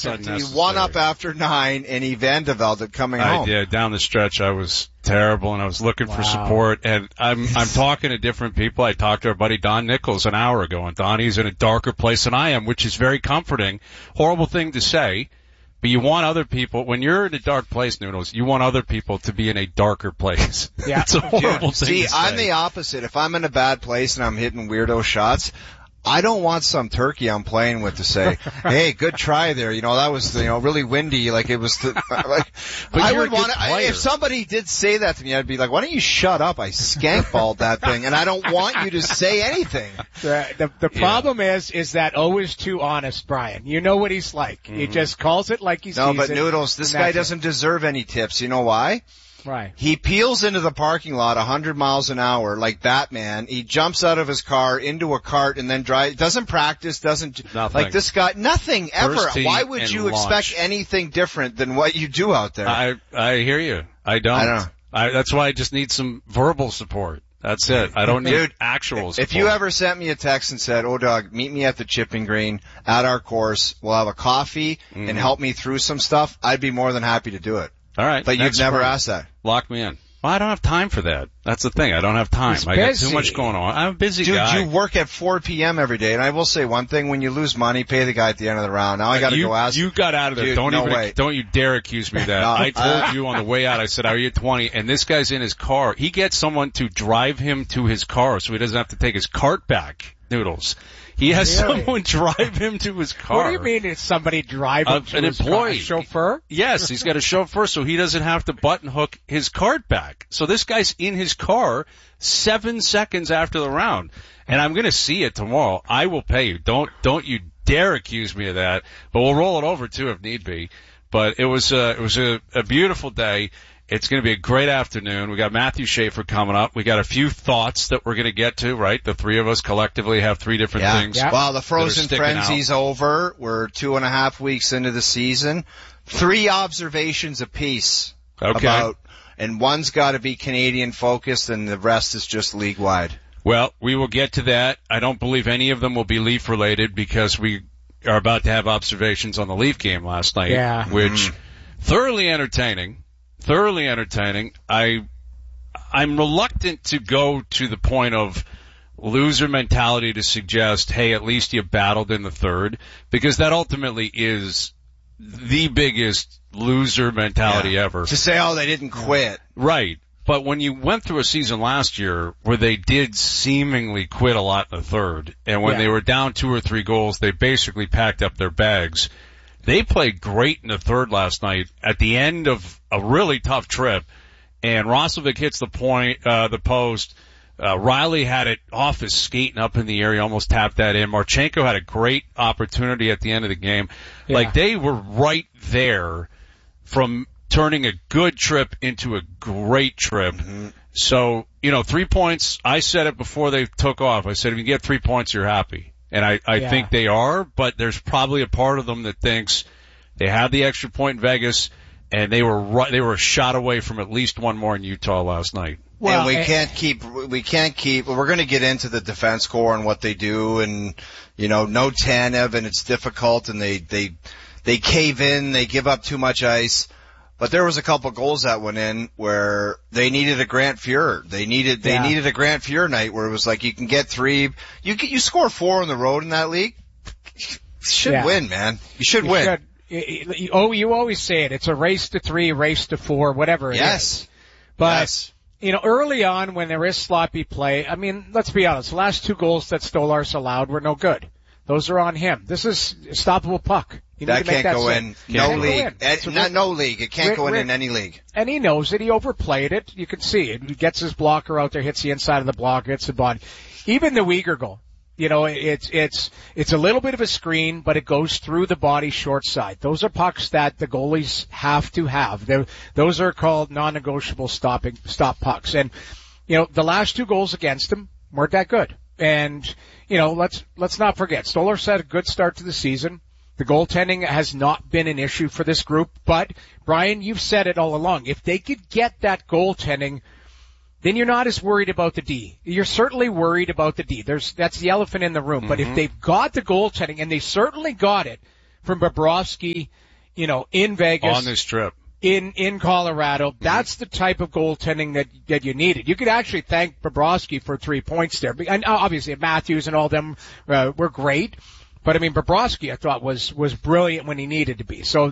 up after 9, and he Van de Velde it coming home. Yeah, down the stretch I was terrible, and I was looking for support. And I'm talking to different people. I talked to our buddy Don Nichols an hour ago, and Donnie's in a darker place than I am, which is very comforting. Horrible thing to say, but you want other people, when you're in a dark place, Noodles, you want other people to be in a darker place. Yeah. It's a horrible thing to say. I'm the opposite. If I'm in a bad place and I'm hitting weirdo shots, I don't want some turkey I'm playing with to say, hey, good try there. That was, really windy. Like it was, I would want to, if somebody did say that to me, I'd be like, why don't you shut up? I skankballed that thing, and I don't want you to say anything. The problem is that O is too honest, Brian. You know what he's like. Mm-hmm. He just calls it like he sees it. No, but Noodles, this guy doesn't deserve any tips. You know why? Right. He peels into the parking lot 100 miles an hour like Batman. He jumps out of his car into a cart and then doesn't practice, nothing. Like this guy, nothing ever. Why would you expect anything different than what you do out there? I hear you. I don't. That's why I just need some verbal support. That's it. I don't need actual support. If you ever sent me a text and said, oh, dog, meet me at the chipping green at our course, we'll have a coffee and help me through some stuff, I'd be more than happy to do it. All right. But you've never asked that. Lock me in. Well, I don't have time for that. That's the thing. I don't have time. I got too much going on. I'm a busy guy. Dude, you work at 4 p.m. every day, and I will say one thing. When you lose money, pay the guy at the end of the round. Now I got to go ask. You got out of there. Dude, don't you dare accuse me of that. I told you on the way out, I said, are you 20? And this guy's in his car. He gets someone to drive him to his car so he doesn't have to take his cart back, Noodles. He has someone drive him to his car. What do you mean it's somebody drive him to his car? A chauffeur? Yes, he's got a chauffeur so he doesn't have to button hook his cart back. So this guy's in his car 7 seconds after the round. And I'm going to see it tomorrow. I will pay you. Don't you dare accuse me of that. But we'll roll it over too if need be. But it was a beautiful day. It's going to be a great afternoon. We got Matthew Schaefer coming up. We got a few thoughts that we're going to get to, right? The three of us collectively have three different things. Yeah. Well, the Frozen Frenzy's over. We're 2.5 weeks into the season. 3 observations apiece. Okay. And one's got to be Canadian focused and the rest is just league wide. Well, we will get to that. I don't believe any of them will be Leaf related because we are about to have observations on the Leaf game last night, which thoroughly entertaining. I'm reluctant to go to the point of loser mentality to suggest, hey, at least you battled in the third, because that ultimately is the biggest loser mentality ever. To say, oh, they didn't quit. Right. But when you went through a season last year where they did seemingly quit a lot in the third, and when they were down 2 or 3 goals, they basically packed up their bags. They played great in the third last night at the end of a really tough trip, and Roslovic hits the post. Riley had it off his skate and up in the area, almost tapped that in. Marchenko had a great opportunity at the end of the game. Yeah. Like, they were right there from turning a good trip into a great trip. Mm-hmm. So, 3 points, I said it before they took off. I said, if you get 3 points, you're happy. And I think they are, but there's probably a part of them that thinks they had the extra point in Vegas, and they were a shot away from at least one more in Utah last night. Well, and we can't keep, we're going to get into the defense core and what they do, and, no Tanev, and it's difficult, and they cave in, they give up too much ice. But there was a couple goals that went in where they needed a Grant Fuhrer. They needed a Grant Fuhrer night where it was like, you can get 3, you score 4 on the road in that league. You should win, man. You should win. You always say it. It's a race to 3, race to 4, whatever it is. But early on when there is sloppy play, I mean, let's be honest, the last 2 goals that Stolarz allowed were no good. Those are on him. This is a stoppable puck. That can't go in. No league. Not no league. It can't go in any league. And he knows it. He overplayed it. You can see it. He gets his blocker out there, hits the inside of the blocker, hits the body. Even the Weegar goal. It's a little bit of a screen, but it goes through the body short side. Those are pucks that the goalies have to have. Those are called non-negotiable stop pucks. And, the last 2 goals against him weren't that good. And, let's not forget, Stolarz had a good start to the season. The goaltending has not been an issue for this group, but Brian, you've said it all along. If they could get that goaltending, then you're not as worried about the D. You're certainly worried about the D. That's the elephant in the room. But if they've got the goaltending, and they certainly got it from Bobrovsky, in Vegas. On this trip. In Colorado, that's the type of goaltending that you needed. You could actually thank Bobrovsky for 3 points there. And obviously Matthews and all them, were great. But I mean, Bobrovsky, I thought was brilliant when he needed to be. So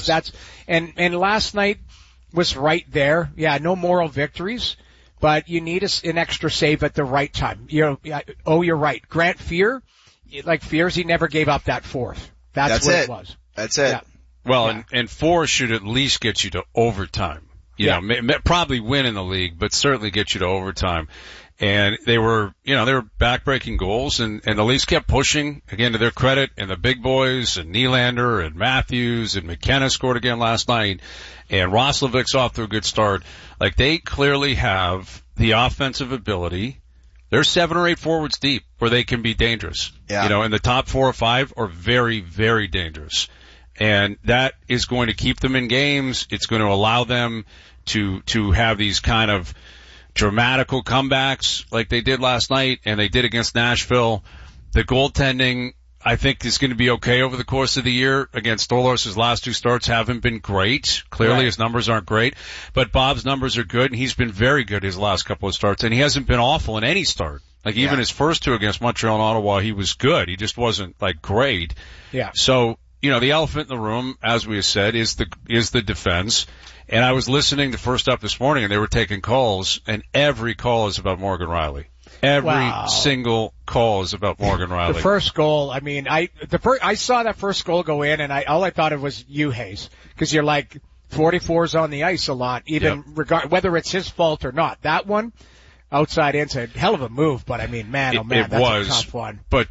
and last night was right there. Yeah, no moral victories, but you need an extra save at the right time. You're right. Grant Fear, Fears, he never gave up that fourth. That's what it was. That's it. Yeah. Well, and 4 should at least get you to overtime. Probably win in the league, but certainly get you to overtime. And they were backbreaking goals, and the Leafs kept pushing, again, to their credit, and the big boys, and Nylander, and Matthews, and McKenna scored again last night, and Roslovic's off to a good start. They clearly have the offensive ability. They're 7 or 8 forwards deep where they can be dangerous. Yeah. And the top 4 or 5 are very, very dangerous. And that is going to keep them in games. It's going to allow them to have these kind of dramatical comebacks like they did last night and they did against Nashville. The goaltending, I think, is going to be okay over the course of the year. Again, Stolarz' last 2 starts haven't been great. Clearly his numbers aren't great, but Bob's numbers are good, and he's been very good his last couple of starts, and he hasn't been awful in any start. Even his first 2 against Montreal and Ottawa, he was good. He just wasn't great. Yeah. So, the elephant in the room, as we have said, is the defense. And I was listening to First Up this morning, and they were taking calls, and every call is about Morgan Rielly. Every single call is about Morgan Rielly. The first goal, I mean, I saw that first goal go in, and all I thought of was Hayes, because you're 44's on the ice a lot, even whether it's his fault or not. That one, outside inside, hell of a move, but I mean, man, that's a tough one. But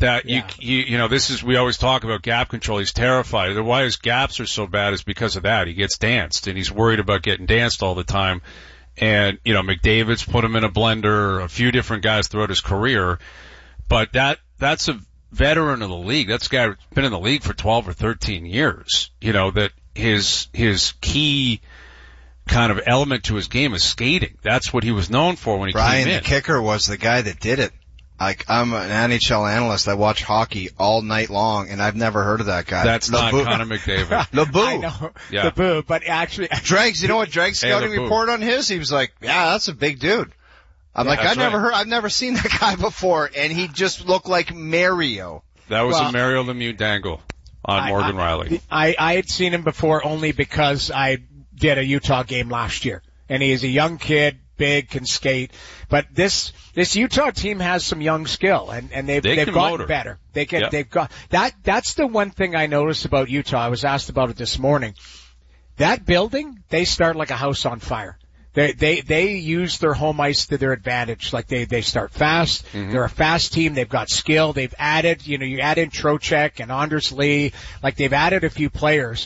we always talk about gap control. He's terrified. Why his gaps are so bad is because of that. He gets danced, and he's worried about getting danced all the time. And, McDavid's put him in a blender, a few different guys throughout his career. But that's a veteran of the league. That's a guy who's been in the league for 12 or 13 years. That his key kind of element to his game is skating. That's what he was known for when he came in. Brian, the kicker was the guy that did it. I'm an NHL analyst. I watch hockey all night long, and I've never heard of that guy. That's not Connor McDavid. LeBoo. I know. Yeah. LeBoo, but actually. Dregs, you know what Dregs' scouting report on his? He was like, yeah, that's a big dude. I've never seen that guy before, and he just looked like Mario. That was a Mario Lemieux dangle on Morgan Rielly. I had seen him before only because I did a Utah game last year, and he is a young kid, big, can skate. But this Utah team has some young skill, and they've gotten better. They've got that's the one thing I noticed about Utah. I was asked about it this morning. That building, they start like a house on fire. They use their home ice to their advantage. They start fast. Mm-hmm. They're a fast team. They've got skill. They've added, you add in Trocheck and Anders Lee. They've added a few players.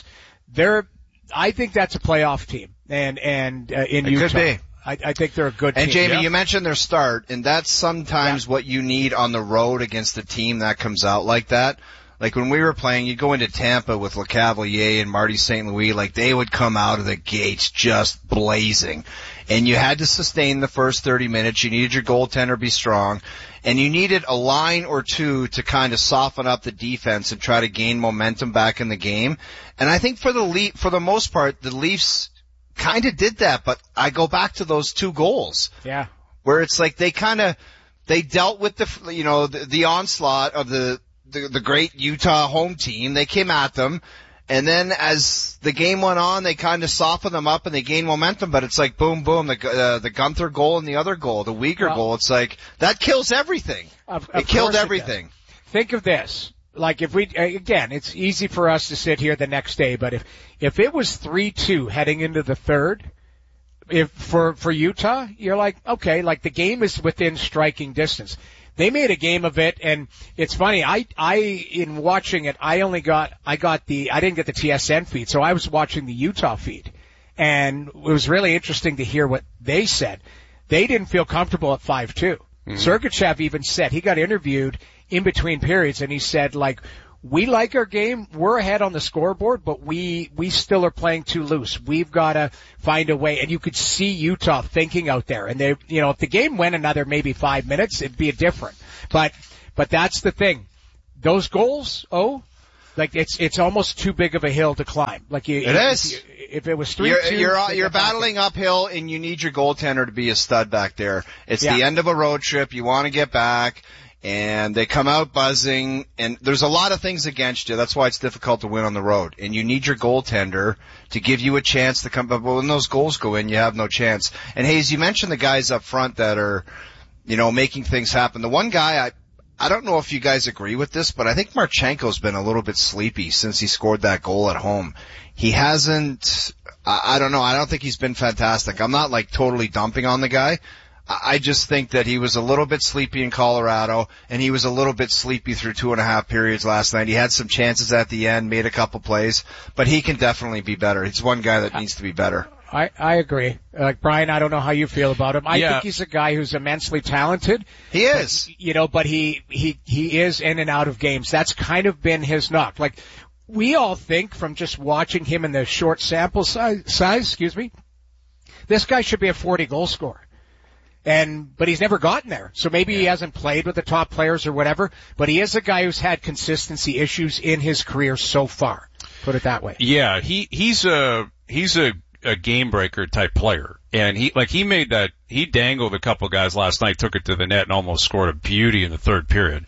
I think that's a playoff team. And in Utah. Could be. I think they're a good team. And Jamie, you mentioned their start, and that's sometimes what you need on the road against a team that comes out like that. When we were playing, you'd go into Tampa with LeCavalier and Marty St. Louis, they would come out of the gates just blazing. And you had to sustain the first 30 minutes. You needed your goaltender to be strong. And you needed a line or two to kind of soften up the defense and try to gain momentum back in the game. And I think for the most part, the Leafs kind of did that, but I go back to those 2 goals. Yeah. Where it's they dealt with the onslaught of the great Utah home team. They came at them, And then as the game went on, they kind of softened them up and they gained momentum, but it's like boom, boom, the Gunther goal and the other goal, the Weegar goal, it's like, that kills everything. It killed everything. Think of this. Like if we, again, it's easy for us to sit here the next day, but if it was 3-2 heading into the third, for Utah, you're like, okay, like the game is within striking distance. They made a game of it, and it's funny. In watching it, I didn't get the TSN feed, so I was watching the Utah feed, and it was really interesting to hear what they said. They didn't feel comfortable at 5-2. Sergachev even said, he got interviewed in between periods, and he said, like, we like our game. We're ahead on the scoreboard, but we still are playing too loose. We've got to find a way. And you could see Utah thinking out there. And they, if the game went another maybe 5 minutes, it'd be different. But that's the thing. Those goals, like it's almost too big of a hill to climb. Like it is. If it was 3-2, you're battling uphill, and you need your goaltender to be a stud back there. It's the end of a road trip. You want to get back. And they come out buzzing, and there's a lot of things against you. That's why it's difficult to win on the road. And you need your goaltender to give you a chance to come, but when those goals go in, you have no chance. And Hayes, you mentioned the guys up front that are, making things happen. The one guy, I don't know if you guys agree with this, but I think Marchenko's been a little bit sleepy since he scored that goal at home. He hasn't, I don't know, I don't think he's been fantastic. I'm not like totally dumping on the guy. I just think that he was a little bit sleepy in Colorado, and he was a little bit sleepy through 2.5 periods last night. He had some chances at the end, made a couple plays, but he can definitely be better. It's one guy that needs to be better. I agree. Brian, I don't know how you feel about him. I think he's a guy who's immensely talented. He is. But he is in and out of games. That's kind of been his knock. Like, we all think from just watching him in the short sample size, this guy should be a 40 goal scorer. But he's never gotten there. So maybe he hasn't played with the top players or whatever, but he is a guy who's had consistency issues in his career so far. Put it that way. Yeah, he's a game breaker type player. And he dangled a couple guys last night, took it to the net and almost scored a beauty in the third period.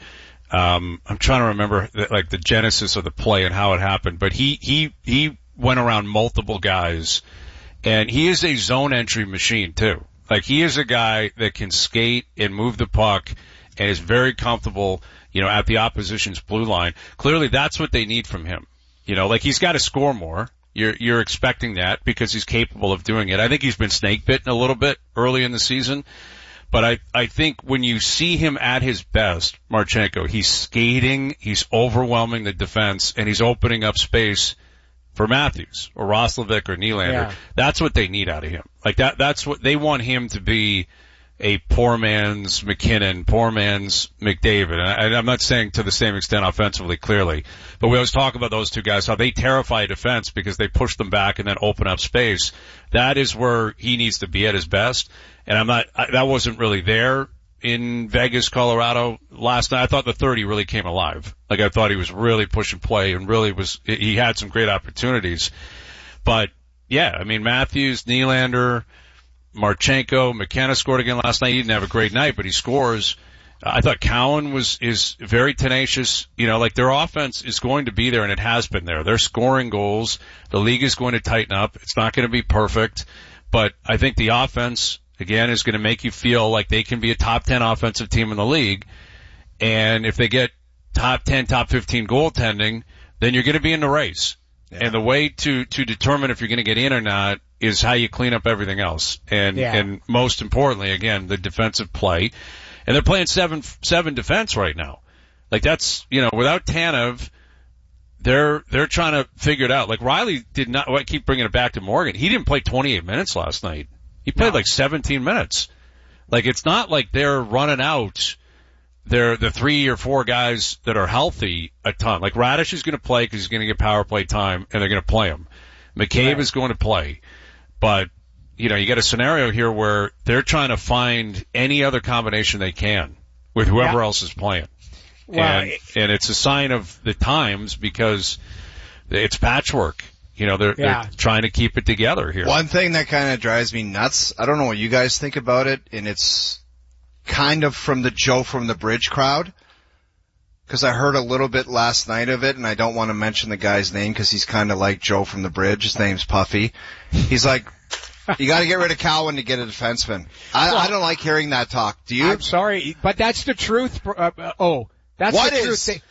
I'm trying to remember the genesis of the play and how it happened, but he went around multiple guys, and he is a zone entry machine too. Like, he is a guy that can skate and move the puck and is very comfortable, at the opposition's blue line. Clearly, that's what they need from him. He's got to score more. You're expecting that because he's capable of doing it. I think he's been snake bitten a little bit early in the season. But I think when you see him at his best, Marchenko, he's skating, he's overwhelming the defense, and he's opening up space for Matthews or Roslovic or Nylander. Yeah. That's what they need out of him. Like that's what they want him to be, a poor man's McKinnon, poor man's McDavid. And I'm not saying to the same extent offensively, clearly, but we always talk about those two guys, how they terrify defense because they push them back and then open up space. That is where he needs to be at his best. And that wasn't really there in Vegas, Colorado last night. I thought the 30 really came alive. Like, I thought he was really pushing play and he had some great opportunities. But yeah, I mean, Matthews, Nylander, Marchenko, McKenna scored again last night. He didn't have a great night, but he scores. I thought Cowan is very tenacious. Their offense is going to be there, and it has been there. They're scoring goals. The league is going to tighten up. It's not going to be perfect, but I think the offense, again, is going to make you feel like they can be a top 10 offensive team in the league. And if they get top 10, top 15 goaltending, then you're going to be in the race. Yeah. And the way to determine if you're going to get in or not is how you clean up everything else. And most importantly, again, the defensive play. And they're playing 7 defense right now. Like, that's, without Tanev, they're trying to figure it out. Like, Riley did not, I keep bringing it back to Morgan. He didn't play 28 minutes last night. He played like 17 minutes. Like, it's not like they're running out the 3 or 4 guys that are healthy a ton. Like, Radish is going to play because he's going to get power play time, and they're going to play him. McCabe is going to play. But, you get a scenario here where they're trying to find any other combination they can with whoever else is playing. Well, and it's a sign of the times because it's patchwork. They're trying to keep it together here. One thing that kind of drives me nuts, I don't know what you guys think about it, and it's kind of from the Joe from the Bridge crowd. because I heard a little bit last night of it, and I don't want to mention the guy's name because he's kind of like Joe from the Bridge. His name's Puffy. He's like, you got to get rid of Cowan to get a defenseman. I don't like hearing that talk. Do you? I'm sorry, but that's the truth. That's what the truth.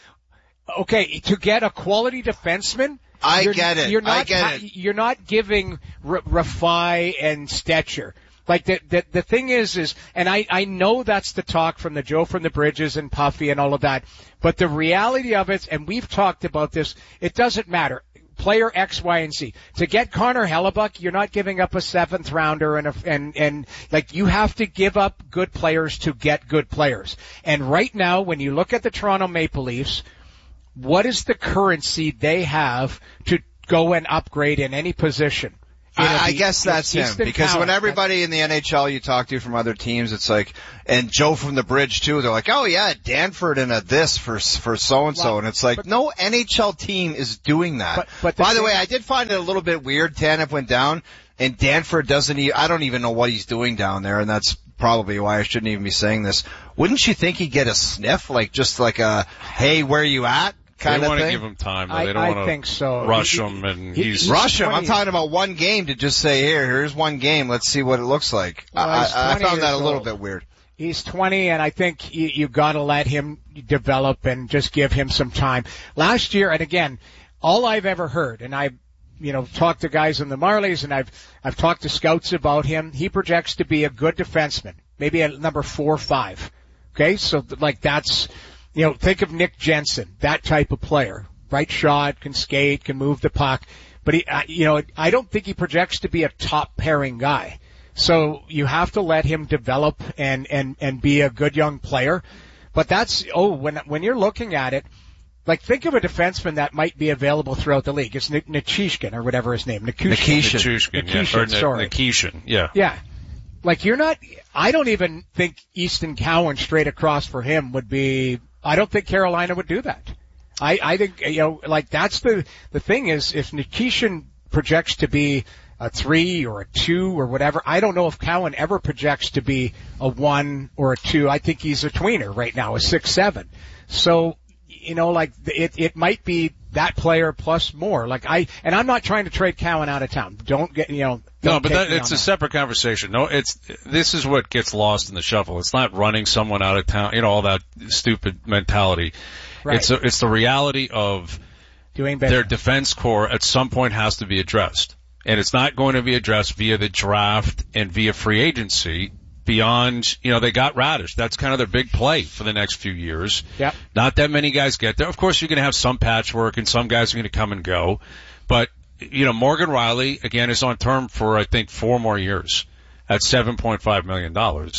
Okay, to get a quality defenseman, I get it. You're not giving Rafai and Stetcher. Like the thing is, and I know that's the talk from the Joe from the Bridges and Puffy and all of that, but the reality of it, and we've talked about this, it doesn't matter. Player X, Y, and Z. To get Connor Hellebuck, you're not giving up a 7th rounder and like you have to give up good players to get good players. And right now, when you look at the Toronto Maple Leafs, what is the currency they have to go and upgrade in any position? I guess that's him, because when everybody in the NHL you talk to from other teams, it's like, and Joe from the Bridge too, they're like, oh yeah, Danford and a this for so-and-so, and it's like, no NHL team is doing that. But by the way, I did find it a little bit weird. Tanev went down, and Danford I don't even know what he's doing down there, and that's probably why I shouldn't even be saying this. Wouldn't you think he'd get a sniff, like just like a, hey, where you at? Kind they want to give him time. They don't want to think so. Rush him, and he's rush him. I'm talking about one game to just say, here's one game. Let's see what it looks like. Well, I found that a little bit weird. He's 20, and I think you got to let him develop and just give him some time. Last year, and again, all I've ever heard, and I've talked to guys in the Marlies, and I've talked to scouts about him. He projects to be a good defenseman, maybe a number 4 or 5. Okay, so like that's. Think of Nick Jensen, that type of player. Right shot, can skate, can move the puck. But I don't think he projects to be a top pairing guy. So you have to let him develop and be a good young player. But that's, when you're looking at it, like think of a defenseman that might be available throughout the league. It's Nikishkin or whatever his name. Nikishin, yeah. Yeah. Like I don't even think Easton Cowan straight across for him would be, I don't think Carolina would do that. I think, that's the thing is, if Nikishin projects to be a 3 or a 2 or whatever, I don't know if Cowan ever projects to be a 1 or a 2. I think he's a tweener right now, a 6-7. So, it might be that player plus more. And I'm not trying to trade Cowan out of town. Don't get, No, but it's a separate conversation. No, this is what gets lost in the shuffle. It's not running someone out of town, all that stupid mentality. Right. It's the reality of doing their defense core at some point has to be addressed. And it's not going to be addressed via the draft and via free agency. Beyond, they got Radish. That's kind of their big play for the next few years. Yep. Not that many guys get there. Of course, you're going to have some patchwork, and some guys are going to come and go. But, Morgan Riley, again, is on term for, I think, 4 more years at $7.5 million.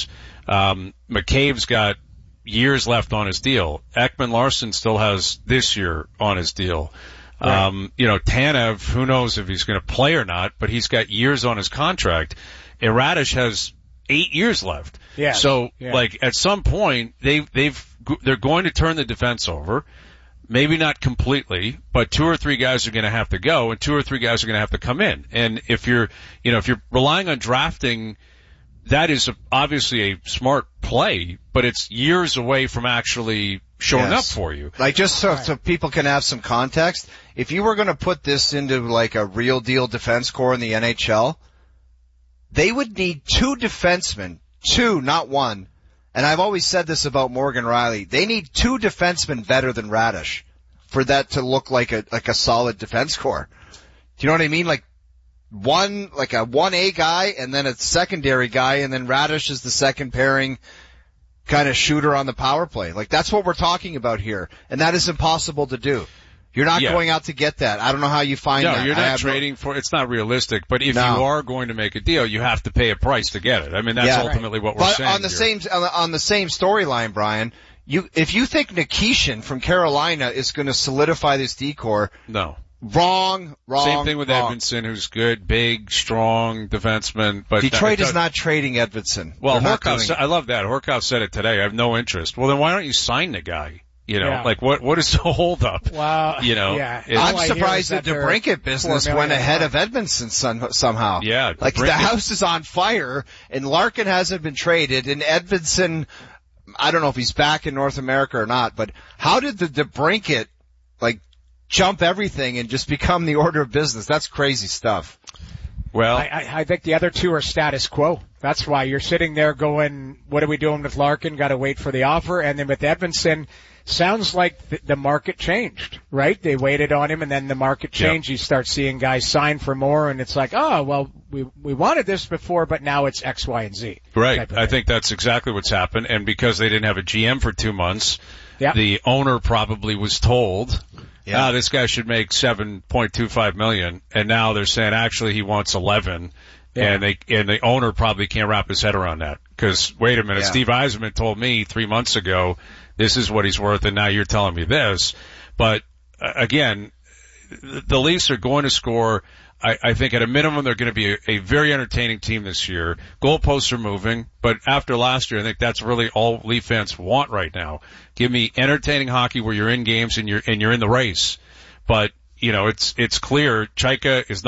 McCabe's got years left on his deal. Ekman-Larsson still has this year on his deal. Right. Tanev, who knows if he's going to play or not, but he's got years on his contract. And Radish has 8 years left. Yeah. So, at some point, they're going to turn the defense over. Maybe not completely, but 2 or 3 guys are going to have to go, and 2 or 3 guys are going to have to come in. And if you're relying on drafting, that is obviously a smart play, but it's years away from actually showing up for you. Just so people can have some context, if you were going to put this into a real deal defense core in the NHL, they would need 2 defensemen, 2, not 1. And I've always said this about Morgan Riley. They need 2 defensemen better than Radish for that to look like a solid defense core. Do you know what I mean? A 1A guy and then a secondary guy, and then Radish is the second pairing kind of shooter on the power play. That's what we're talking about here. And that is impossible to do. You're not going out to get that. I don't know how you find that. No, you're not trading for, it's not realistic, but if you are going to make a deal, you have to pay a price to get it. I mean, that's ultimately what we're saying. But on the same storyline, Brian, if you think Nikishin from Carolina is going to solidify this decor. No. Wrong. Same thing with Edvinsson, who's good, big, strong defenseman. But Detroit is not trading Edvinsson. Well, Horkoff, I love that. Horkoff said it today. I have no interest. Well, then why don't you sign the guy? What is the hold up? Wow. I'm surprised that the DeBrincat business went ahead of Edvinsson somehow. Yeah. The house is on fire, and Larkin hasn't been traded, and Edvinsson I don't know if he's back in North America or not, but how did the DeBrincat, jump everything and just become the order of business? That's crazy stuff. Well, I think the other two are status quo. That's why you're sitting there going, what are we doing with Larkin? Got to wait for the offer. And then with Edvinsson, sounds like the market changed, right? They waited on him and then the market changed. Yep. You start seeing guys sign for more and it's like, oh, well, we wanted this before, but now it's X, Y, and Z. Right. I think that's exactly what's happened. And because they didn't have a GM for 2 months, the owner probably was told, this guy should make $7.25 million. And now they're saying actually he wants 11. Yeah. And the owner probably can't wrap his head around that. Cause wait a minute, Steve Yzerman told me 3 months ago, this is what he's worth, and now you're telling me this. But again, the Leafs are going to score. I think at a minimum they're going to be a very entertaining team this year. Goalposts are moving, but after last year, I think that's really all Leaf fans want right now. Give me entertaining hockey where you're in games and you're in the race. But it's clear Chaika is not